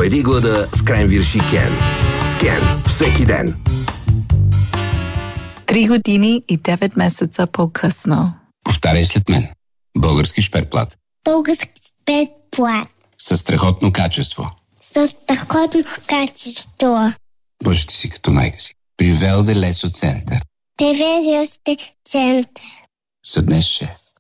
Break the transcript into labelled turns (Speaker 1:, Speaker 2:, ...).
Speaker 1: Победи глада с кренвирши Кен. С Кен всеки ден.
Speaker 2: 3 години и 9 месеца по-късно.
Speaker 3: Повтаряй след мен. Български шперплат.
Speaker 4: Български шперплат.
Speaker 3: Със страхотно качество.
Speaker 4: Със страхотно качество.
Speaker 3: Боже, ти си като майка си. При Велде Лесо Център.
Speaker 4: Привежда център.
Speaker 3: Са днес 6.